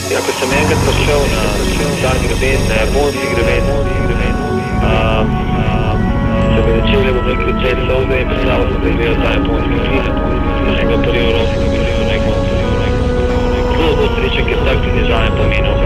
Ja, ko sem enkrat prišel na ta greben, na japonski greben, se mi začeli bom rekel cel solze in predstavil sem, da izgleda ta japonski film. Sem ga prvi v roki, rekel, zelo srečen, ker tak ti dizajn pomenil.